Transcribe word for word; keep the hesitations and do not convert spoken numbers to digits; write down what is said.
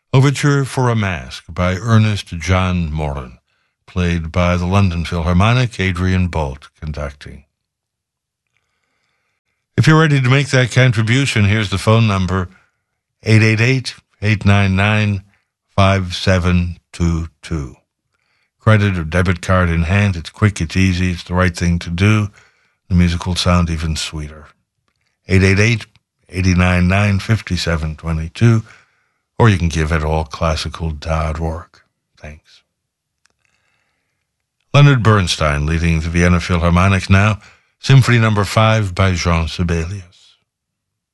Overture for a Mask by Ernest John Morin, played by the London Philharmonic, Adrian Bolt conducting. If you're ready to make that contribution, here's the phone number, eight eight eight, eight nine nine, five seven two two. Credit or debit card in hand, it's quick, it's easy, it's the right thing to do. The music will sound even sweeter. eight eight eight, eight nine nine, five seven two two, or you can give at all classical dot org. Thanks. Leonard Bernstein leading the Vienna Philharmonic now, Symphony Number five by Jean Sibelius.